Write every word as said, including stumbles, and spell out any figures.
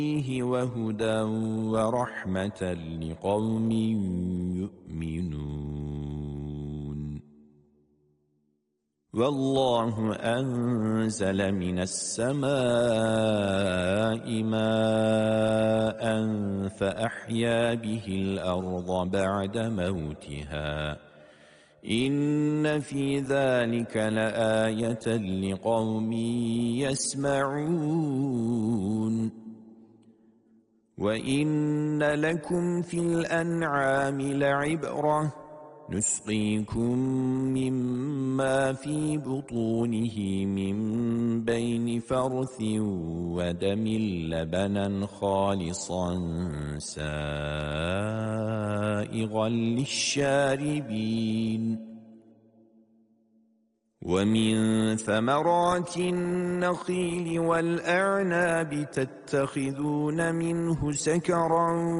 فيه وهدى ورحمة لقوم يؤمنون والله أنزل من السماء ماء فأحيا به الأرض بعد موتها إن في ذلك لآية لقوم يسمعون وإن لكم في الأنعام لعبرة نسقيكم مما في بطونه من بين فرث ودم لبنا خالصا سائغا للشاربين ومن ثمرات النخيل والأعناب تتخذون منه سكرا